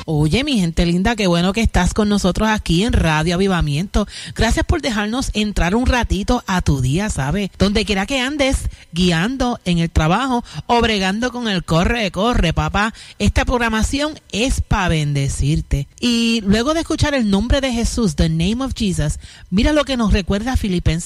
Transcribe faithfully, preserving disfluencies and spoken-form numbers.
Oye, mi gente linda, qué bueno que estás con nosotros aquí en Radio Avivamiento. Gracias por dejarnos entrar un ratito a tu día, ¿sabes? Donde quiera que andes, guiando en el trabajo o bregando con el corre, corre, papá. Esta programación es para bendecirte. Y luego de escuchar el nombre de Jesús, the name of Jesus, mira lo que nos recuerda Filipenses